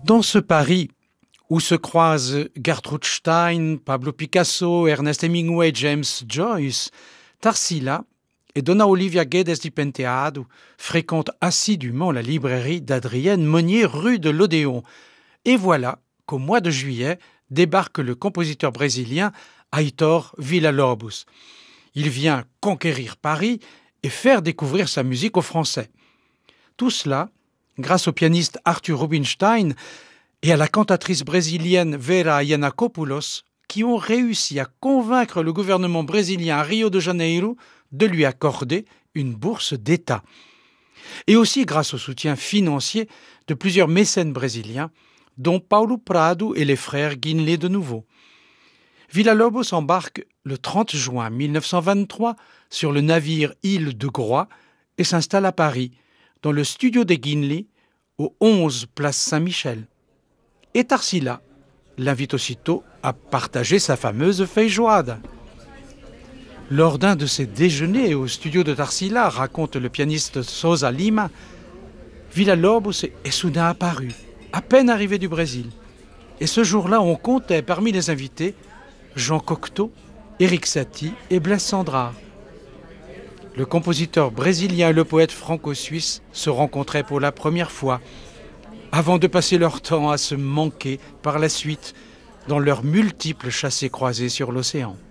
Dans ce Paris où se croisent Gertrude Stein, Pablo Picasso, Ernest Hemingway, James Joyce, Tarsila et Donna Olivia Guedes di Penteado fréquentent assidûment la librairie d'Adrienne Monnier rue de l'Odéon. Et voilà qu'au mois de juillet débarque le compositeur brésilien Heitor Villa-Lobos. Il vient conquérir Paris et faire découvrir sa musique aux Français. Tout cela grâce au pianiste Arthur Rubinstein et à la cantatrice brésilienne Vera Yanakopoulos qui ont réussi à convaincre le gouvernement brésilien à Rio de Janeiro de lui accorder une bourse d'État. Et aussi grâce au soutien financier de plusieurs mécènes brésiliens, dont Paulo Prado et les frères Guinlé de nouveau. Villa-Lobos embarque le 30 juin 1923 sur le navire Île de Groix et s'installe à Paris, dans le studio des Guinlé, au 11 place Saint-Michel. Et Tarsila l'invite aussitôt à partager sa fameuse feijoada. Lors d'un de ses déjeuners au studio de Tarsila, raconte le pianiste Sousa Lima, Villa-Lobos est soudain apparu, à peine arrivé du Brésil. Et ce jour-là, on comptait parmi les invités Jean Cocteau, Éric Satie et Blaise Cendrars. Le compositeur brésilien et le poète franco-suisse se rencontraient pour la première fois, avant de passer leur temps à se manquer par la suite dans leurs multiples chassés-croisés sur l'océan.